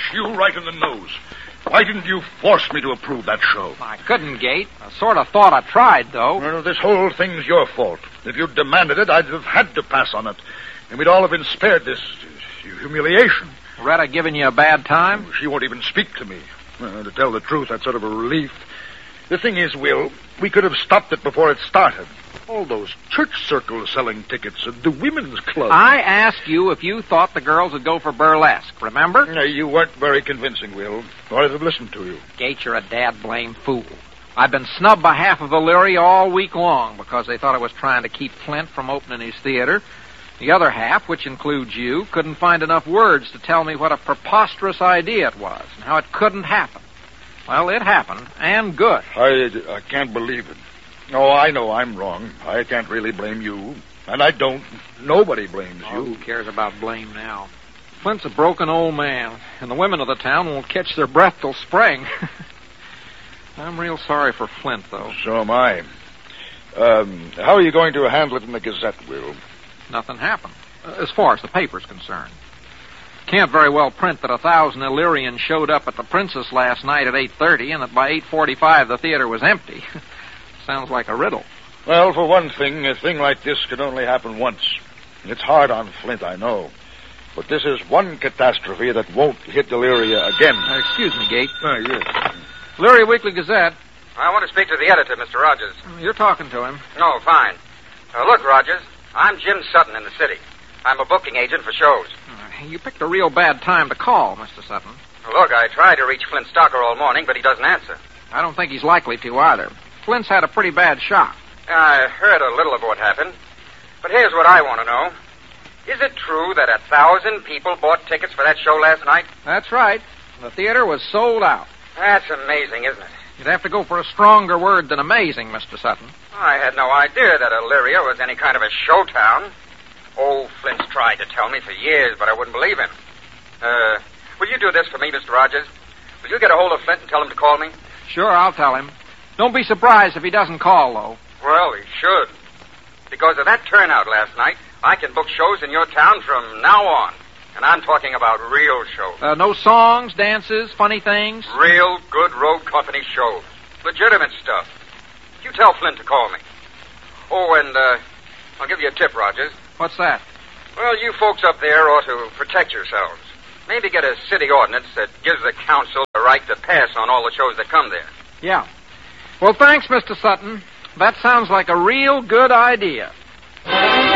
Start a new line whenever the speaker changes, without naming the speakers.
you right in the nose. Why didn't you force me to approve that show?
I couldn't, Gate. I sort of thought I tried, though.
Well, this whole thing's your fault. If you'd demanded it, I'd have had to pass on it. And we'd all have been spared this humiliation.
Retta giving you a bad time?
She won't even speak to me. To tell the truth, that's sort of a relief. The thing is, Will, we could have stopped it before it started. All those church circles selling tickets, the women's club.
I asked you if you thought the girls would go for burlesque, remember?
No, you weren't very convincing, Will, or I'd have listened to you.
Gate, you're a dad-blame fool. I've been snubbed by half of Illyria all week long because they thought I was trying to keep Flint from opening his theater. The other half, which includes you, couldn't find enough words to tell me what a preposterous idea it was and how it couldn't happen. Well, it happened, and good.
I can't believe it. Oh, I know I'm wrong. I can't really blame you. And I don't. Nobody blames you.
Who cares about blame now? Flint's a broken old man, and the women of the town won't catch their breath till spring. I'm real sorry for Flint, though.
So am I. How are you going to handle it in the Gazette, Will?
Nothing happened, as far as the paper's concerned. Can't very well print that 1,000 Illyrians showed up at the Princess last night at 8:30 and that by 8:45 the theater was empty. Sounds like a riddle.
Well, for one thing, a thing like this can only happen once. It's hard on Flint, I know. But this is one catastrophe that won't hit Illyria again.
Excuse me, Gate.
Yes.
Illyria Weekly Gazette.
I want to speak to the editor, Mr. Rogers.
You're talking to him.
No, fine. Look, Rogers, I'm Jim Sutton in the city. I'm a booking agent for shows.
You picked a real bad time to call, Mr. Sutton.
Look, I tried to reach Flint Stocker all morning, but he doesn't answer.
I don't think he's likely to either. Flint's had a pretty bad shock.
I heard a little of what happened. But here's what I want to know. Is it true that 1,000 people bought tickets for that show last night?
That's right. The theater was sold out.
That's amazing, isn't it?
You'd have to go for a stronger word than amazing, Mr. Sutton.
I had no idea that Illyria was any kind of a show town. Oh, Flint's tried to tell me for years, but I wouldn't believe him. Will you do this for me, Mr. Rogers? Will you get a hold of Flint and tell him to call me?
Sure, I'll tell him. Don't be surprised if he doesn't call, though.
Well, he should. Because of that turnout last night, I can book shows in your town from now on. And I'm talking about real shows.
No songs, dances, funny things?
Real good road company shows. Legitimate stuff. You tell Flint to call me. Oh, and I'll give you a tip, Rogers.
What's that?
Well, you folks up there ought to protect yourselves. Maybe get a city ordinance that gives the council the right to pass on all the shows that come there.
Yeah. Well, thanks, Mr. Sutton. That sounds like a real good idea.